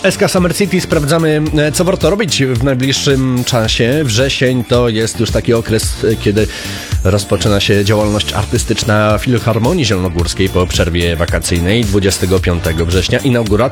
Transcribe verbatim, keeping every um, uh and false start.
S K Summer City sprawdzamy, co warto robić w najbliższym czasie. Wrzesień to jest już taki okres, kiedy rozpoczyna się działalność artystyczna Filharmonii Zielonogórskiej po przerwie wakacyjnej. dwudziestego piątego września inauguracja